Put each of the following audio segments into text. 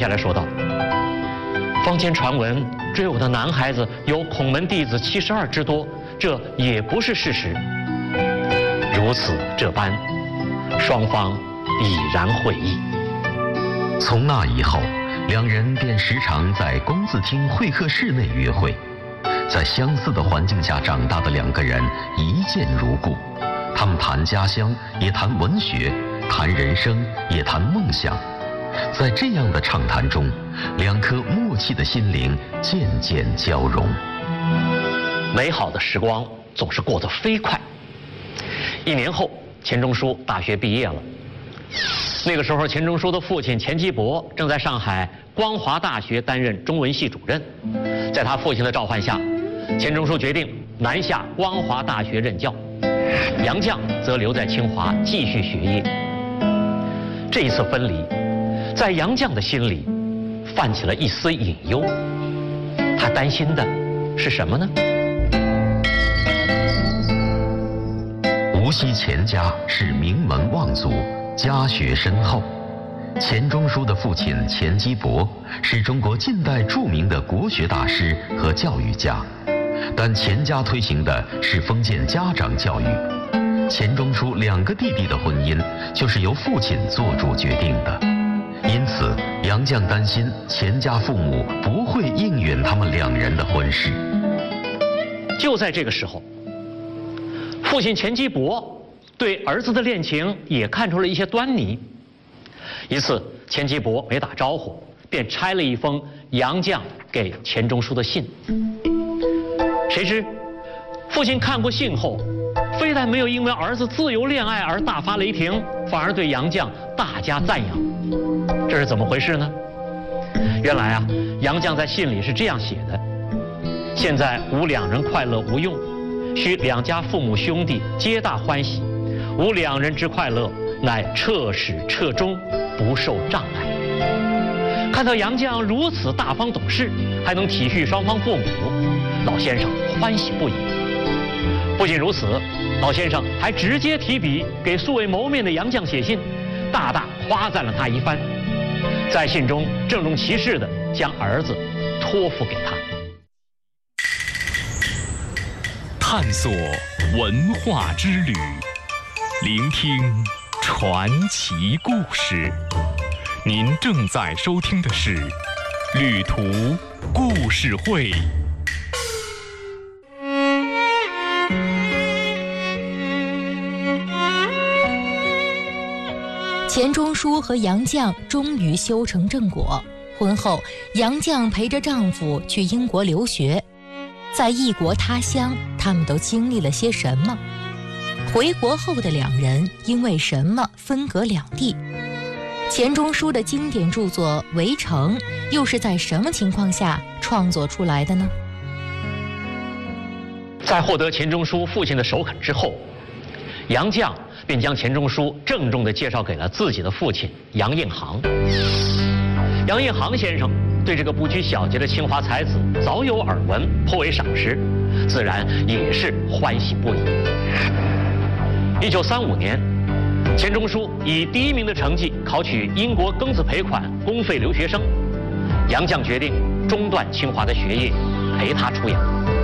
下来说道：“坊间传闻追我的男孩子有孔门弟子72之多，这也不是事实。如此这般，双方已然会意。” 从那以后，两人便时常在公字厅会客室内约会。在相似的环境下长大的两个人一见如故，他们谈家乡，也谈文学，谈人生，也谈梦想。在这样的畅谈中，两颗默契的心灵渐渐交融。 美好的时光总是过得飞快。1年后，钱钟书大学毕业了。那个时候，钱钟书的父亲钱基博正在上海光华大学担任中文系主任。在他父亲的召唤下，钱钟书决定南下光华大学任教，杨绛则留在清华继续学业。这一次分离，在杨绛的心里泛起了一丝隐忧。他担心的是什么呢？ 无锡钱家是名门望族，家学深厚。钱钟书的父亲钱基博是中国近代著名的国学大师和教育家，但钱家推行的是封建家长教育。钱钟书2个弟弟的婚姻就是由父亲做主决定的，因此杨绛担心钱家父母不会应允他们2人的婚事。 就在这个时候，父亲钱基博对儿子的恋情也看出了一些端倪。一次，钱基博没打招呼，便拆了一封杨绛给钱钟书的信。谁知，父亲看过信后，非但没有因为儿子自由恋爱而大发雷霆，反而对杨绛大加赞扬。这是怎么回事呢？原来啊，杨绛在信里是这样写的：现在吾2人快乐无用，须2家父母兄弟皆大欢喜，吾2人之快乐，乃彻始彻终，不受障碍。看到杨绛如此大方懂事，还能体恤双方父母，老先生欢喜不已。不仅如此，老先生还直接提笔给素未谋面的杨绛写信，大大夸赞了他一番，在信中郑重其事地将儿子托付给他。 探索文化之旅，聆听传奇故事。您正在收听的是《旅途故事会》。 钱钟书和杨绛终于修成正果。婚后，杨绛陪着丈夫去英国留学。在异国他乡，他们都经历了些什么？回国后的2人因为什么分隔两地？钱钟书的经典著作《围城》又是在什么情况下创作出来的呢？ 在获得钱钟书父亲的首肯之后，杨绛便将钱钟书郑重地介绍给了自己的父亲杨应行。杨应行先生对这个不拘小节的清华才子早有耳闻，颇为赏识，自然也是欢喜不已。1935年，钱钟书以第1名的成绩考取英国庚子赔款公费留学生，杨绛决定中断清华的学业，陪他出洋。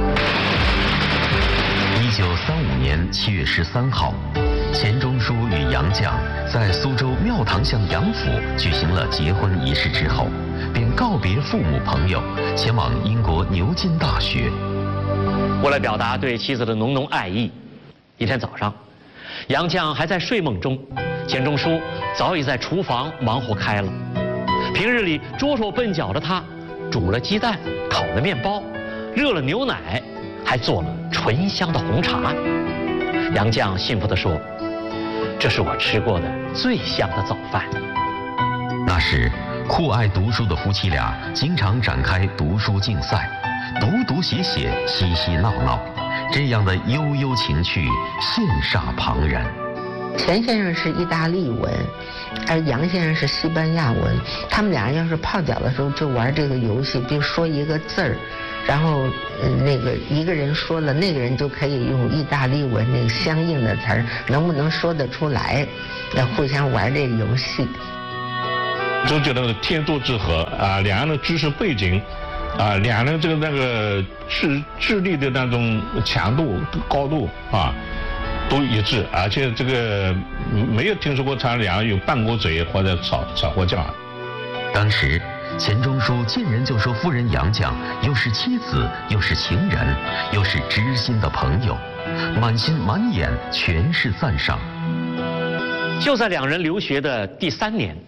1935年7月13号，钱钟书与杨绛在苏州庙堂巷杨府举行了结婚仪式之后，便告别父母朋友，前往英国牛津大学。 为了表达对妻子的浓浓爱意，一天早上，杨绛还在睡梦中，钱钟书早已在厨房忙活开了。平日里拙手笨脚的他，煮了鸡蛋，烤了面包，热了牛奶，还做了醇香的红茶。杨绛幸福地说：“这是我吃过的最香的早饭。” 那时，酷爱读书的夫妻俩经常展开读书竞赛，读写写，嬉嬉闹闹，这样的悠悠情趣羡煞旁人。 钱先生是意大利文，而杨先生是西班牙文。他们俩人要是泡脚的时候就玩这个游戏，比如说一个字儿，然后那个一个人说了，那个人就可以用意大利文那个相应的词儿，能不能说得出来？要互相玩这个游戏。 都觉得天作之合啊，两人的知识背景啊，两人那个智力的那种强度高度啊都一致，而且这个没有听说过他俩有拌过嘴或者吵过架。 当时钱钟书见人就说夫人杨绛又是妻子又是情人又是知心的朋友，满心满眼全是赞赏。 就在两人留学的第3年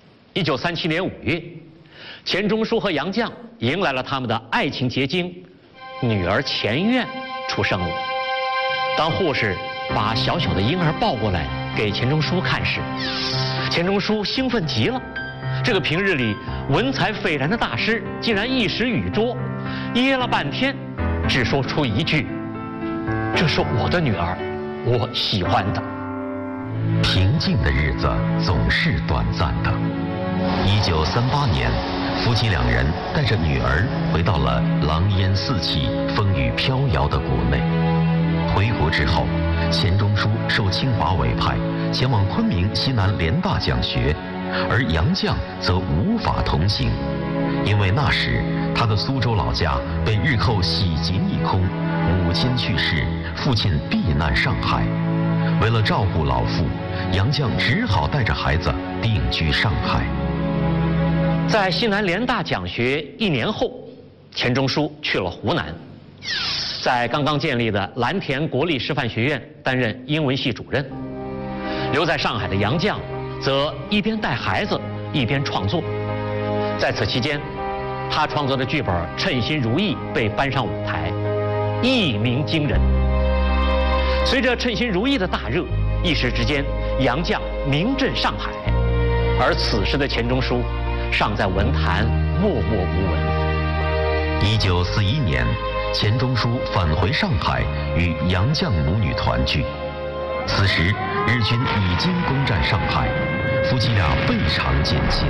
，1937年5月，钱钟书和杨绛迎来了他们的爱情结晶，女儿钱苑出生了。当护士把小小的婴儿抱过来给钱钟书看时，钱钟书兴奋极了。这个平日里文采斐然的大师，竟然一时语拙，噎了半天，只说出一句：“这是我的女儿，我喜欢的。” 平静的日子总是短暂的。1938年，夫妻两人带着女儿回到了狼烟四起、风雨飘摇的国内。回国之后，钱钟书受清华委派前往昆明西南联大讲学，而杨绛则无法同行，因为那时他的苏州老家被日寇洗劫一空，母亲去世，父亲避难上海。为了照顾老父，杨绛只好带着孩子定居上海。 在西南联大讲学1年后，钱钟书去了湖南，在刚刚建立的蓝田国立师范学院担任英文系主任。留在上海的杨绛则一边带孩子一边创作。在此期间，他创作的剧本《称心如意》被搬上舞台，一鸣惊人。随着《称心如意》的大热，一时之间杨绛名震上海，而此时的钱钟书尚在文坛默默无闻。 1941年，钱钟书返回上海，与杨绛母女团聚。此时日军已经攻占上海，夫妻俩倍尝艰辛。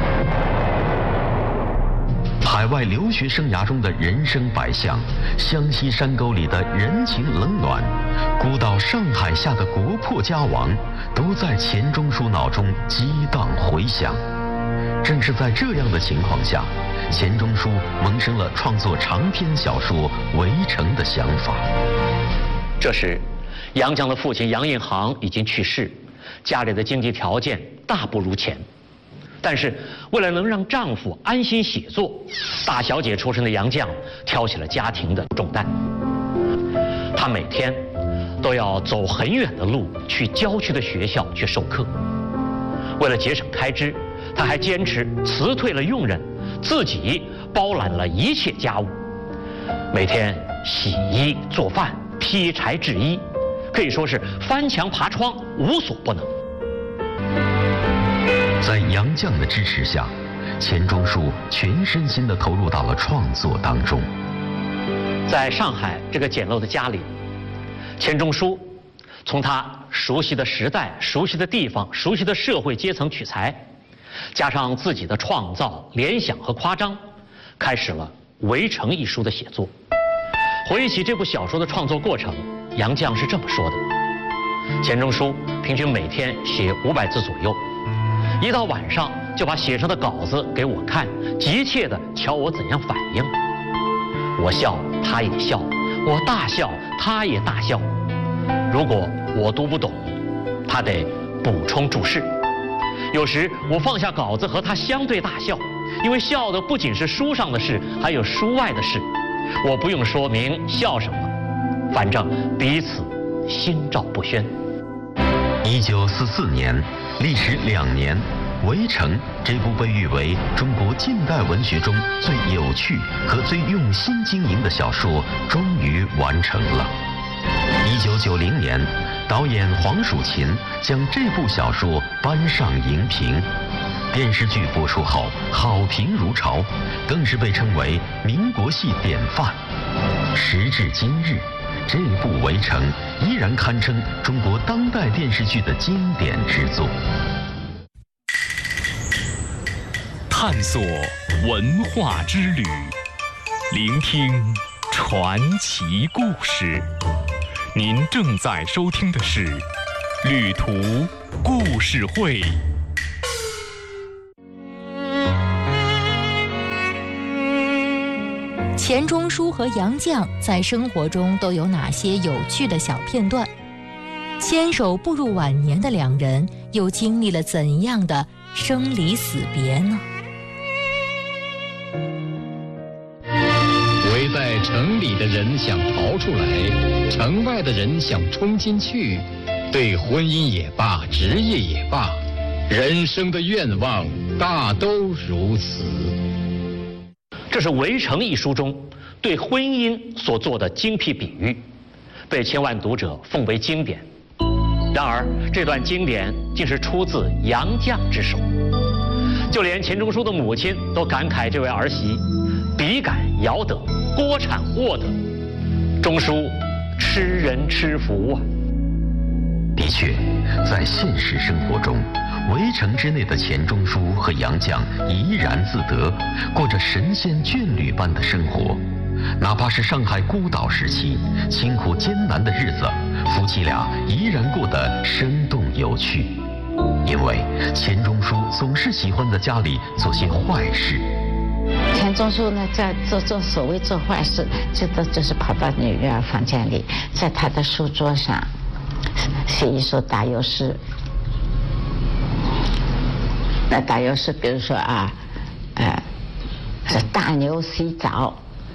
海外留学生涯中的人生百相，湘西山沟里的人情冷暖，孤岛上海下的国破家亡，都在钱钟书脑中激荡回响。正是在这样的情况下，钱钟书萌生了创作长篇小说《围城》的想法。 这时，杨绛的父亲杨应行已经去世，家里的经济条件大不如前。但是为了能让丈夫安心写作，大小姐出身的杨绛挑起了家庭的重担。她每天都要走很远的路去郊区的学校去授课。为了节省开支，她还坚持辞退了佣人，自己包揽了一切家务，每天洗衣做饭、劈柴制衣，可以说是翻墙爬窗，无所不能。 在杨绛的支持下，钱钟书全身心地投入到了创作当中。 在上海这个简陋的家里，钱钟书从他熟悉的时代、熟悉的地方、熟悉的社会阶层取材，加上自己的创造、联想和夸张，开始了《围城》一书的写作。回忆起这部小说的创作过程，杨绛是这么说的：钱钟书平均每天写500字左右，一到晚上就把写成的稿子给我看，急切地瞧我怎样反应。我笑，他也笑；我大笑，他也大笑。如果我读不懂，他得补充注释。有时我放下稿子和他相对大笑，因为笑的不仅是书上的事，还有书外的事。我不用说明笑什么，反正彼此心照不宣。 1944年，历时2年，《围城》这部被誉为中国近代文学中最有趣和最用心经营的小说终于完成了。1990年，导演黄蜀芹将这部小说搬上荧屏，电视剧播出后好评如潮，更是被称为民国系典范。时至今日，这部《围城》依然堪称中国当代电视剧的经典之作。 探索文化之旅，聆听传奇故事。您正在收听的是《旅途故事会》。 钱钟书和杨绛在生活中都有哪些有趣的小片段？牵手步入晚年的两人又经历了怎样的生离死别呢？ 围在城里的人想逃出来，城外的人想冲进去，对婚姻也罢，职业也罢，人生的愿望大都如此。 这是《围城》一书中对婚姻所做的精辟比喻，被千万读者奉为经典。然而，这段经典竟是出自杨绛之手，就连钱钟书的母亲都感慨这位儿媳笔杆摇得，锅铲握得，钟书吃人吃福啊！ 的确，在现实生活中，围城之内的钱钟书和杨绛怡然自得，过着神仙眷侣般的生活。哪怕是上海孤岛时期辛苦艰难的日子，夫妻俩依然过得生动有趣。因为钱钟书总是喜欢在家里做些坏事。 钱钟书呢，在做所谓做坏事，就是跑到女儿房间里，在她的书桌上写一首打油诗。那打油诗，比如说啊，是大牛洗澡，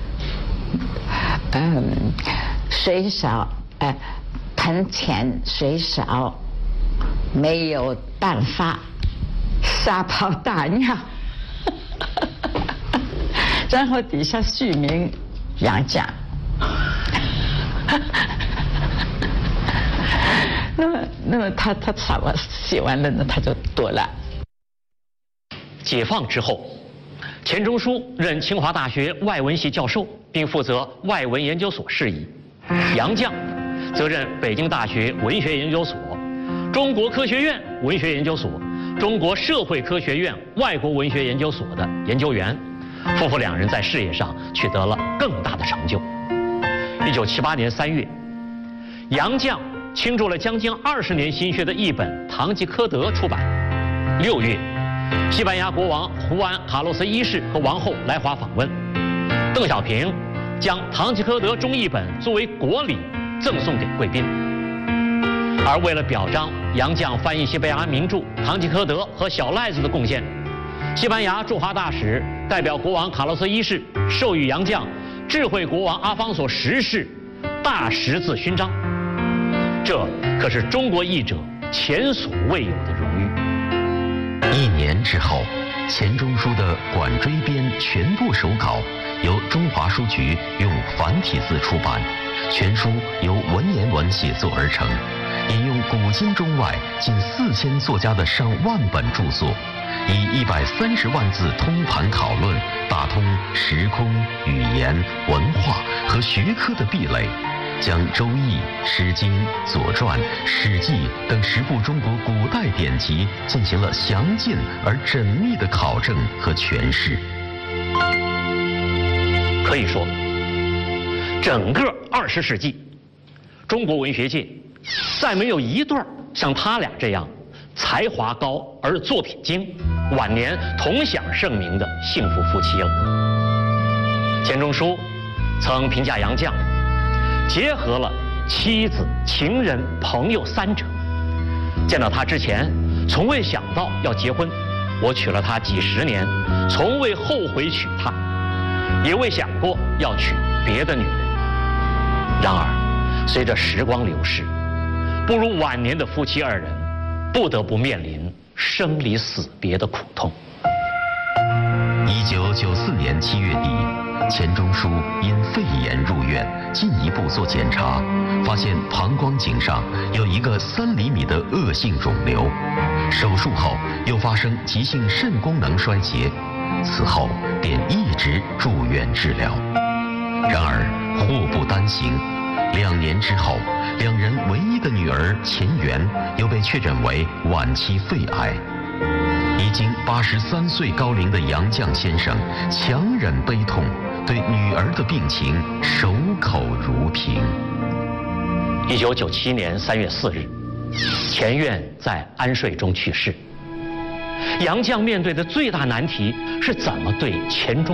水少，盆前水少，没有办法，撒泡大尿。然后底下续名杨绛。那么他写完了呢，他就躲了。 解放之后，钱钟书任清华大学外文系教授，并负责外文研究所事宜；杨绛则任北京大学文学研究所、中国科学院文学研究所、中国社会科学院外国文学研究所的研究员。夫妇两人在事业上取得了更大的成就。1978年3月，杨绛倾注了将近20年心血的译本《堂吉诃德》出版。6月，西班牙国王胡安·卡洛斯一世和王后来华访问，邓小平将《堂吉诃德》中译本作为国礼赠送给贵宾。而为了表彰杨绛翻译西班牙名著《堂吉诃德》和《小赖子》的贡献，西班牙驻华大使代表国王卡洛斯一世授予杨绛智慧国王阿方索10世大十字勋章，这可是中国译者前所未有的荣誉。 1年之后，钱钟书的《管锥编》全部手稿由中华书局用繁体字出版，全书由文言文写作而成，引用古今中外近4000作家的上万本著作，以130万字通盘讨论，打通时空、语言、文化和学科的壁垒，将《周易》《诗经》《左传》《史记》等10部中国古代典籍进行了详尽而缜密的考证和诠释。 可以说，整个20世纪，中国文学界再没有一对像他俩这样才华高而作品精，晚年同享盛名的幸福夫妻了。钱钟书曾评价杨绛，结合了妻子、情人、朋友3者。见到他之前，从未想到要结婚，我娶了她几10年，从未后悔娶她，也未想过要娶别的女人。然而，随着时光流逝，步入晚年的夫妻2人不得不面临生离死别的苦痛。 1994年7月底，钱钟书因肺炎入院，进一步做检查，发现膀胱颈上有一个3厘米的恶性肿瘤，手术后又发生急性肾功能衰竭，此后便一直住院治疗。然而祸不单行，2年之后，2人唯一的女儿钱媛又被确诊为晚期肺癌。已经83岁高龄的杨绛先生强忍悲痛，对女儿的病情守口如瓶。 1997年3月4日，钱媛在安睡中去世。杨绛面对的最大难题是怎么对钱钟